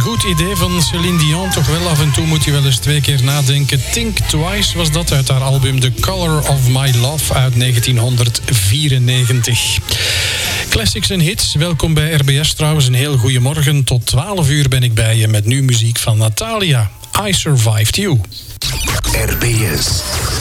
goed idee van Céline Dion. Toch wel, af en toe moet je wel eens 2 keer nadenken. Think Twice was dat uit haar album The Color of My Love uit 1994. Classics en hits, welkom bij RBS trouwens. Een heel goede morgen. Tot 12 uur ben ik bij je met nu muziek van Natalia. I Survived You. RBS.